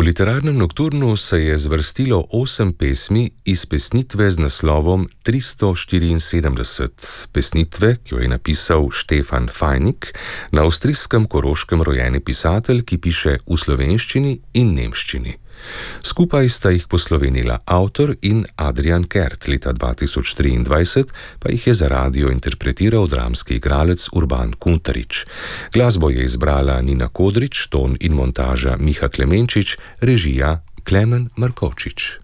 literarnem nokturnu se je zvrstilo 8 pesmi iz pesnitve z naslovom 374, pesnitve, ki jo je napisal Štefan Fajnik, na avstrijskem Koroškem rojeni pisatelj, ki piše v slovenščini in nemščini. Skupaj sta jih poslovenila avtor in Adrian Kert, leta 2023 pa jih je za radio interpretiral dramski igralec Urban Kuntarič. Glasbo je izbrala Nina Kodrič, ton in montaža Miha Klemenčič, režija Klemen Markovčič.